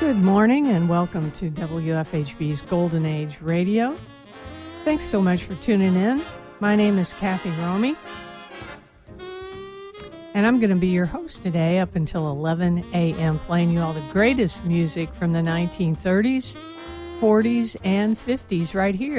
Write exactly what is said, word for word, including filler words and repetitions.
Good morning and welcome to W F H B's Golden Age Radio. Thanks so much for tuning in. My name is Kathy Romy, and I'm going to be your host today up until eleven a.m., playing you all the greatest music from the nineteen thirties, forties, and fifties right here